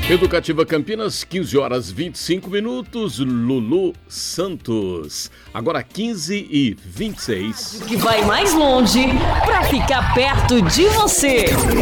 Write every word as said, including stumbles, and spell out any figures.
Educativa Campinas, quinze horas e vinte e cinco minutos, Lulu Santos. Agora quinze e vinte e seis. Que vai mais longe para ficar perto de você.